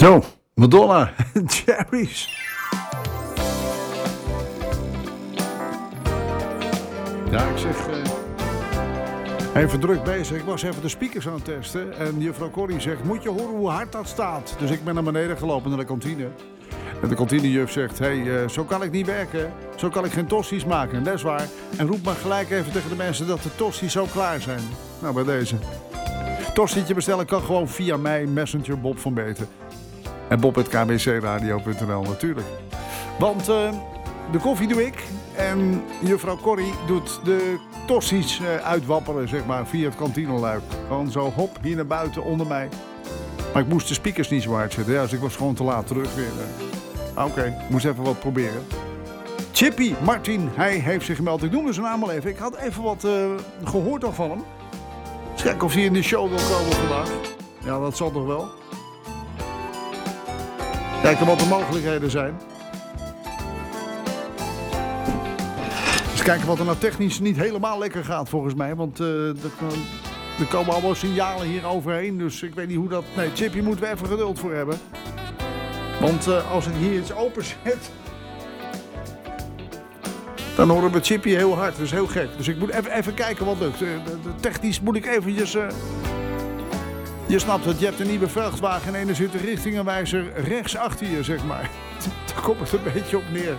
Zo, Madonna, Cherries. Ja, ik zeg, even druk bezig. Ik was even de speakers aan het testen. En juffrouw Corrie zegt, moet je horen hoe hard dat staat? Dus ik ben naar beneden gelopen naar de kantine. En de kantinejuf zegt, zo kan ik niet werken. Zo kan ik geen tosti's maken. En dat is waar. En roep maar gelijk even tegen de mensen dat de tosti's zo klaar zijn. Nou, bij deze. Tostietje bestellen kan gewoon via mij, Messenger, Bob van Beten. En bob@kbcradio.nl natuurlijk. Want de koffie doe ik. En juffrouw Corrie doet de tosti's uitwapperen, zeg maar, via het kantineluik. Gewoon zo, hop, hier naar buiten, onder mij. Maar ik moest de speakers niet zo hard zetten. Ja, dus ik was gewoon te laat terug weer. Oké, ik moest even wat proberen. Chippy Martin, hij heeft zich gemeld. Ik noemde zijn naam al even. Ik had even wat gehoord al van hem. Eens kijken of hij in de show wil komen vandaag. Ja, dat zal toch wel. Kijken wat de mogelijkheden zijn. Eens kijken wat er nou technisch niet helemaal lekker gaat volgens mij. Want er komen allemaal signalen hier overheen. Dus ik weet niet hoe dat... Nee, Chippy moeten we even geduld voor hebben. Want als ik hier iets openzet... dan horen we Chippy heel hard. Dat is heel gek. Dus ik moet even kijken wat lukt. Technisch moet ik eventjes... Je snapt het, je hebt een nieuwe vrachtwagen en er zit een richtingenwijzer rechts achter je, zeg maar. Daar komt het een beetje op neer.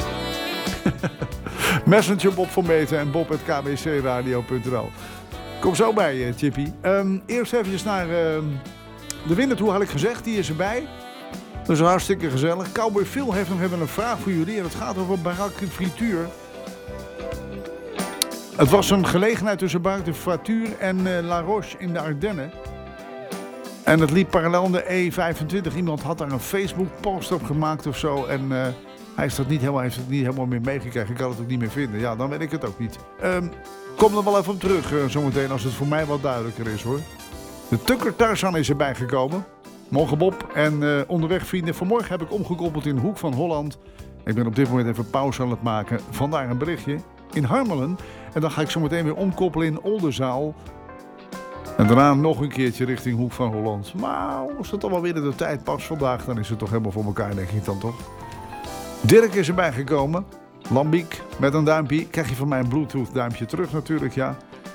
Messenger Bob van Beten en bob@kbcradio.nl. Kom zo bij je, Chippy. Eerst even naar de winnaar toe, had ik gezegd. Die is erbij. Dat is hartstikke gezellig. Cowboy Phil heeft nog even een vraag voor jullie. En het gaat over Barak de Frituur. Het was een gelegenheid tussen Barak de Frituur en La Roche in de Ardennen. En het liep parallel aan de E25. Iemand had daar een Facebook-post op gemaakt of zo. En hij heeft het niet helemaal meer meegekregen. Ik kan het ook niet meer vinden. Ja, dan weet ik het ook niet. Kom er wel even op terug zometeen als het voor mij wat duidelijker is, hoor. De Tucker Tarzan is erbij gekomen. Morgen Bob. En onderweg, vrienden. Vanmorgen heb ik omgekoppeld in de Hoek van Holland. Ik ben op dit moment even pauze aan het maken. Vandaar een berichtje in Harmelen. En dan ga ik zometeen weer omkoppelen in Oldenzaal. En daarna nog een keertje richting Hoek van Holland. Maar als het allemaal weer in de tijd past vandaag, dan is het toch helemaal voor elkaar, denk ik dan toch. Dirk is erbij gekomen. Lambiek met een duimpje. Krijg je van mij een Bluetooth duimpje terug natuurlijk, ja.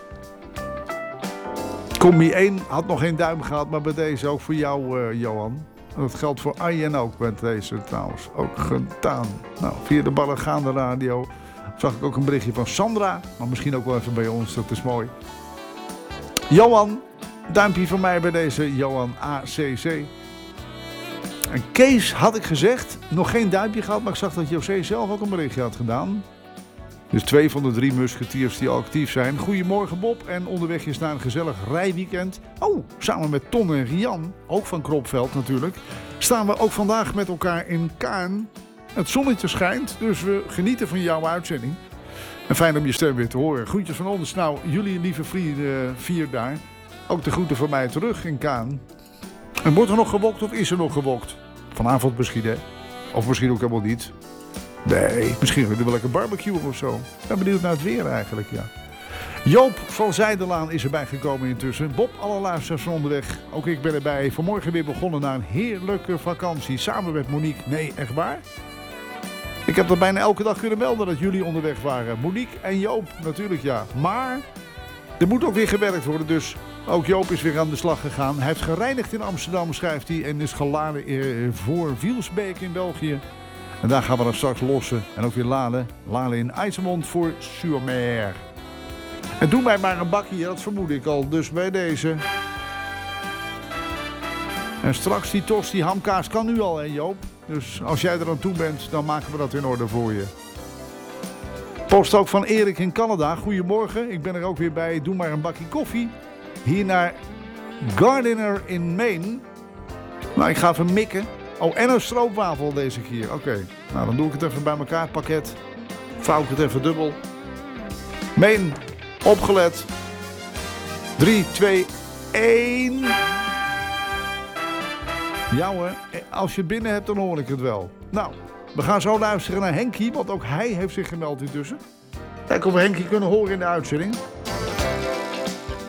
Combi 1 had nog geen duim gehad, maar bij deze ook voor jou, Johan. En dat geldt voor Arjen ook met deze trouwens. Ook gedaan. Nou, via de ballengaande radio zag ik ook een berichtje van Sandra. Maar misschien ook wel even bij ons, dat is mooi. Johan, duimpje van mij bij deze, Johan ACC. En Kees had ik gezegd, nog geen duimpje gehad, maar ik zag dat José zelf ook een berichtje had gedaan. Dus 2 van de 3 musketiers die al actief zijn. Goedemorgen Bob en onderweg is naar een gezellig rijweekend. Oh, samen met Ton en Rian, ook van Kropveld natuurlijk, staan we ook vandaag met elkaar in Kaarn. Het zonnetje schijnt, dus we genieten van jouw uitzending. En fijn om je stem weer te horen. Groetjes van ons. Nou, jullie lieve vrienden 4 daar. Ook de groeten van mij terug in Kaan. En wordt er nog gewokt of is er nog gewokt? Vanavond misschien, hè? Of misschien ook helemaal niet. Nee, misschien willen we lekker barbecuen of zo. Ik ben benieuwd naar het weer eigenlijk, ja. Joop van Zijdelaan is erbij gekomen intussen. Bob, alle luisteraars van onderweg. Ook ik ben erbij. Vanmorgen weer begonnen na een heerlijke vakantie. Samen met Monique. Nee, echt waar? Ik heb dat bijna elke dag kunnen melden dat jullie onderweg waren. Monique en Joop natuurlijk, ja. Maar er moet ook weer gewerkt worden, dus ook Joop is weer aan de slag gegaan. Hij heeft gereinigd in Amsterdam, schrijft hij, en is geladen voor Wielsbeek in België. En daar gaan we dan straks lossen. En ook weer laden in IJsselmond voor Sur-Mer. En doe mij maar een bakje, dat vermoed ik al. Dus bij deze. En straks die tost, die hamkaas kan nu al, hè Joop? Dus als jij er aan toe bent, dan maken we dat in orde voor je. Post ook van Erik in Canada. Goedemorgen, ik ben er ook weer bij. Doe maar een bakje koffie. Hier naar Gardiner in Maine. Nou, ik ga even mikken. Oh, en een stroopwafel deze keer. Oké, nou dan doe ik het even bij elkaar. Pakket. Vouw ik het even dubbel. Maine, opgelet. 3, 2, 1... Ja hoor, als je het binnen hebt, dan hoor ik het wel. Nou, we gaan zo luisteren naar Henkie, want ook hij heeft zich gemeld intussen. Kijk of we Henkie kunnen horen in de uitzending.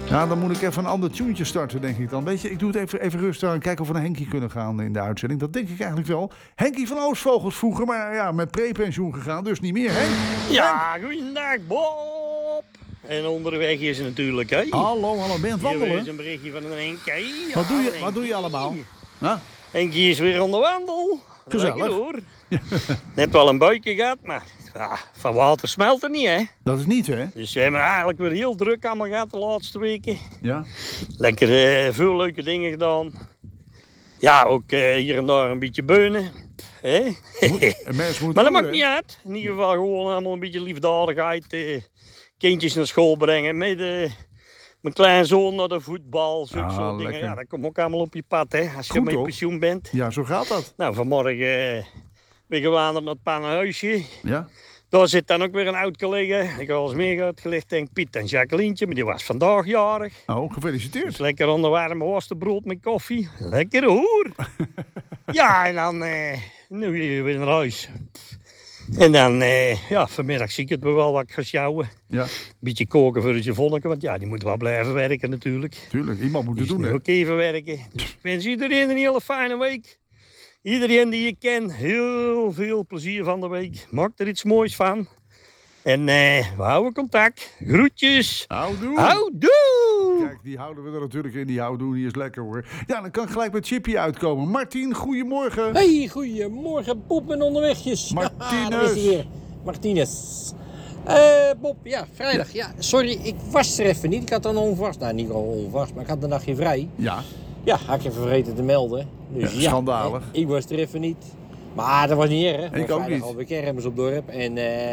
Ja, dan moet ik even een ander tuentje starten, denk ik dan. Weet je, ik doe het even rustig aan. Kijken of we naar Henkie kunnen gaan in de uitzending. Dat denk ik eigenlijk wel. Henkie van Oostvogels vroeger, maar ja, met prepensioen gegaan. Dus niet meer, hè? Ja, goeiedag Bob. En onderweg is het natuurlijk, hè. Hallo, ben je aan het wandelen? Hier is een berichtje van een Henkie. Ja, Wat doe je allemaal? Huh? Henkie is weer aan de wandel. Gezellig. Lekker, hoor. Net wel een buikje gehad, maar ja, van water smelt er niet, hè. Dat is niet, hè? Dus we hebben eigenlijk weer heel druk allemaal gehad de laatste weken. Ja. Lekker veel leuke dingen gedaan. Ja, ook hier en daar een beetje beunen. Hè? Maar dat maakt niet uit. In ieder geval gewoon allemaal een beetje liefdadigheid. Kindjes naar school brengen. Met mijn kleinzoon naar de voetbal. Zulke soort dingen. Ja, dat komt ook allemaal op je pad, hè. Als je met pensioen bent. Ja, zo gaat dat. Nou, vanmorgen weer gewandeld naar het pannenhuisje. Ja. Daar zit dan ook weer een oud collega. Ik heb al eens meer uitgelegd, denk Piet en Jacquelientje, maar die was vandaag jarig. Oh, gefeliciteerd. Dus lekker aan de warme worstenbrood met koffie. Lekker hoor. Ja, en dan nu weer naar huis. En dan, ja, vanmiddag zie ik het wel wat gaan sjouwen. Ja. Een beetje koken voor het Yvonneke, want ja, die moet wel blijven werken natuurlijk. Tuurlijk, iemand moet het doen, hè. Ook even werken. Dus ik wens iedereen een hele fijne week. Iedereen die je kent, heel veel plezier van de week. Maak er iets moois van. En we houden contact. Groetjes. Houdoe. Houdoe. Kijk, die houden we er natuurlijk in. Die houdoe, die is lekker hoor. Ja, dan kan ik gelijk met Chippy uitkomen. Martien, goedemorgen. Hey, goedemorgen Bob en onderwegjes. Martinez. Daar is hij weer. Martinez. Bob, ja, vrijdag. Ja, sorry, ik was er even niet. Ik had dan onvast. Nou, niet al onvast, maar ik had een dagje vrij. Ja. Ja, had ik even vergeten te melden. Dus Ja, schandalig. Ik was er even niet. Maar dat was niet erg. Ik ook niet. Alweer kermis op dorp. En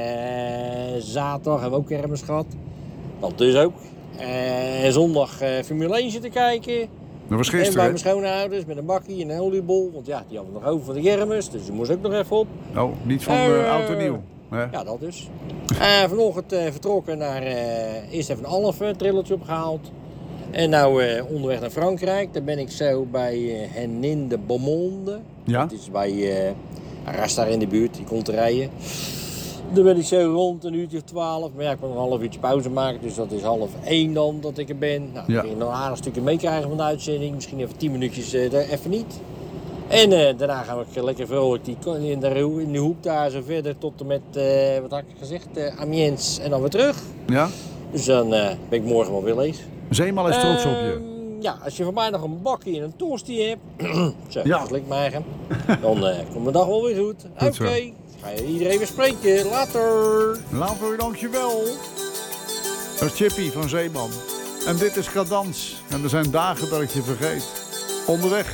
zaterdag hebben we ook kermis gehad. Dat dus ook. En zondag Formule 1 zitten kijken. Dat was En bij gisteren, mijn schoonouders met een bakkie en een oliebol. Want ja, die hadden nog over van de kermis. Dus die moest ook nog even op. hè? Oh, niet van oud en nieuw. Hè? Ja, dat dus. Vanochtend vertrokken naar... eerst even een half trilletje opgehaald. En nou onderweg naar Frankrijk. Daar ben ik zo bij Henin de Beaumonde. Ja? Dat is bij Arras daar in de buurt. Die komt te rijden. Dan ben ik zo rond een uurtje of 12. Maar ja, ik kon nog een half uurtje pauze maken. Dus dat is 12:30 dan dat ik er ben. Nou, Ja. ik ging nog een aardig stukje meekrijgen van de uitzending. Misschien even 10 minuutjes even niet. En daarna gaan we lekker vrolijk in de hoek daar zo verder tot en met, wat had ik gezegd, Amiens en dan weer terug. Ja? Dus dan ben ik morgen wel weer lees. Zeeman is trots op je. Ja, als je van mij nog een bakkie en een toastie hebt, zo, Ja. gelijk maar, dan komt de dag wel weer goed. Goed zo. Oké, ga je iedereen weer spreken. Later! Later, dankjewel. Dat is Chippy van Zeeman. En dit is Cadans. En er zijn dagen dat ik je vergeet. Onderweg